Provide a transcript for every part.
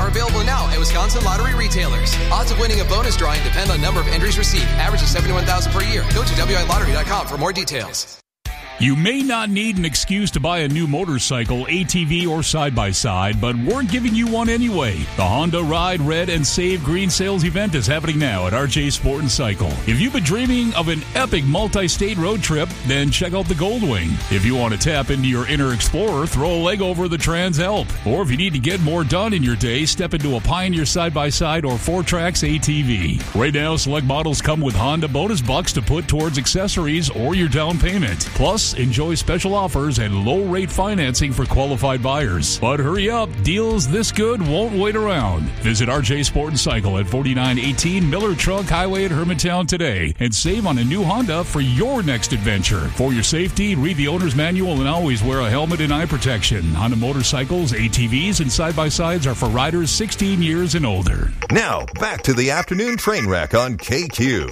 are available now at Wisconsin lottery retailers. Odds of winning a bonus drawing depend on number of entries received. Average of 71,000 per year. Go to WILottery.com for more details. You may not need an excuse to buy a new motorcycle, ATV, or side-by-side, but we're giving you one anyway. The Honda Ride Red and Save Green Sales event is happening now at RJ Sport and Cycle. If you've been dreaming of an epic multi-state road trip, then check out the Goldwing. If you want to tap into your inner explorer, throw a leg over the Trans Alp. Or if you need to get more done in your day, step into a Pioneer side-by-side or 4Trax ATV. Right now, select models come with Honda bonus bucks to put towards accessories or your down payment. Plus, enjoy special offers and low-rate financing for qualified buyers. But hurry up, deals this good won't wait around. Visit RJ Sport and Cycle at 4918 Miller Trunk Highway at Hermantown today and save on a new Honda for your next adventure. For your safety, read the owner's manual and always wear a helmet and eye protection. Honda motorcycles, ATVs, and side-by-sides are for riders 16 years and older. Now, back to the afternoon train wreck on KQ.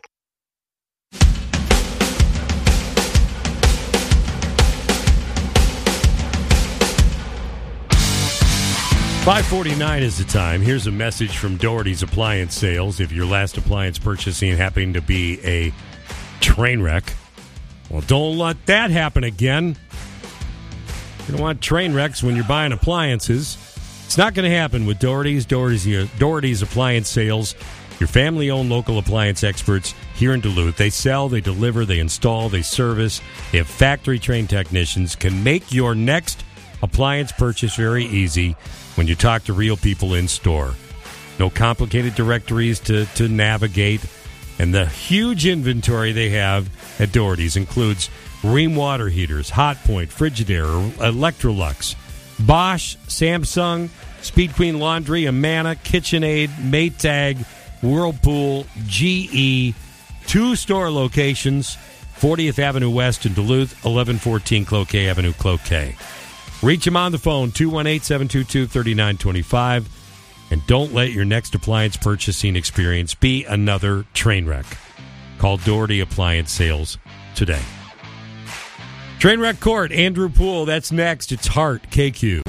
$5:49 is the time. Here's a message from Doherty's Appliance Sales. If your last appliance purchasing happened to be a train wreck, well, don't let that happen again. You don't want train wrecks when you're buying appliances. It's not going to happen with Doherty's. Doherty's Appliance Sales, your family-owned local appliance experts here in Duluth. They sell, they deliver, they install, they service. They have factory-trained technicians. Can make your next appliance purchase very easy when you talk to real people in store. No complicated directories to navigate. And the huge inventory they have at Doherty's includes Rheem water heaters, Hotpoint, Frigidaire, Electrolux, Bosch, Samsung, Speed Queen Laundry, Amana, KitchenAid, Maytag, Whirlpool, GE. 2 store locations, 40th Avenue West in Duluth, 1114 Cloquet Avenue, Cloquet. Reach them on the phone, 218-722-3925. And don't let your next appliance purchasing experience be another train wreck. Call Doherty Appliance Sales today. Trainwreck Court, Andrew Poole, that's next. It's Heart, KQ.